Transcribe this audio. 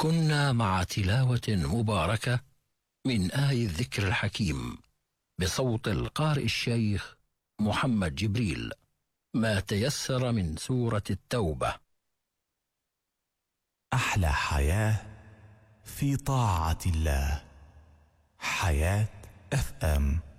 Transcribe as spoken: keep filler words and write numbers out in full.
كنا مع تلاوة مباركة من آي الذكر الحكيم بصوت القارئ الشيخ محمد جبريل، ما تيسر من سورة التوبة. أحلى حياة في طاعة الله. حياة اف ام.